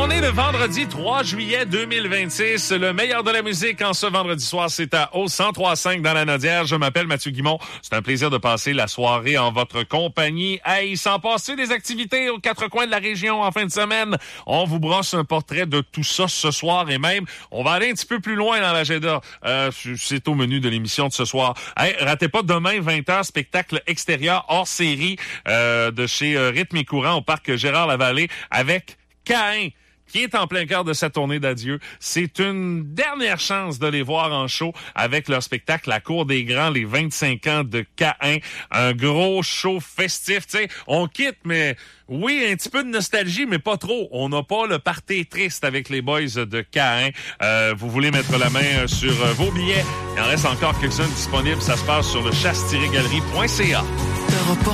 On est le vendredi 3 juillet 2026. Le meilleur de la musique en ce vendredi soir, c'est à au 103.5 dans la Nodière. Je m'appelle Mathieu Guimont. C'est un plaisir de passer la soirée en votre compagnie. Hey, il s'en passe des activités aux quatre coins de la région en fin de semaine. On vous brosse un portrait de tout ça ce soir et même, on va aller un petit peu plus loin dans l'agenda. C'est au menu de l'émission de ce soir. Hey, ratez pas demain 20h, spectacle extérieur hors série de chez Rythme et Courant au parc Gérard-Lavallée avec Caïn, qui est en plein cœur de sa tournée d'adieu. C'est une dernière chance de les voir en show avec leur spectacle La Cour des Grands, les 25 ans de Caïn. Un gros show festif, tu sais. On quitte, mais oui, un petit peu de nostalgie, mais pas trop. On n'a pas le party triste avec les boys de Caïn. Vous voulez mettre la main sur vos billets. Il en reste encore quelques-uns disponibles. Ça se passe sur le chasse-galerie.ca.